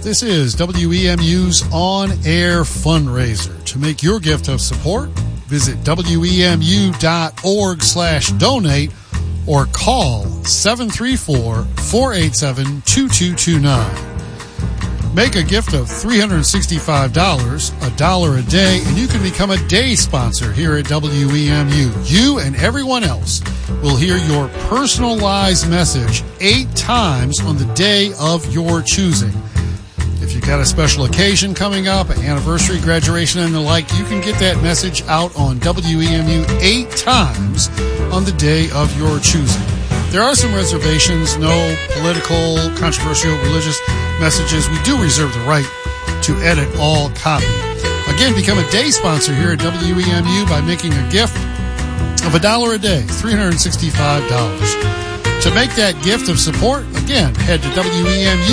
This is WEMU's on-air fundraiser. To make your gift of support, visit WEMU.org/donate or call 734-487-2229. Make a gift of $365, $1 a day, and you can become a day sponsor here at WEMU. You and everyone else will hear your personalized message 8 times on the day of your choosing. If you've got a special occasion coming up, an anniversary, graduation, and the like, you can get that message out on WEMU 8 times on the day of your choosing. There are some reservations, no political, controversial, religious messages. We do reserve the right to edit all copy. Again, become a day sponsor here at WEMU by making a gift of $1 a day, $365. To make that gift of support, again, head to WEMU.